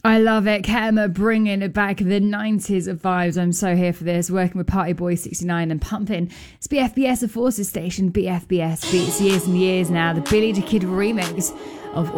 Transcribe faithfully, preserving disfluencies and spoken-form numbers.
I love it. Ketama bringing it back the nineties vibes. I'm so here for this. Working with Party Boy sixty-nine and pumping. It's B F B S, a Forces station. B F B S beats years and years now. The Billy the Kid remix of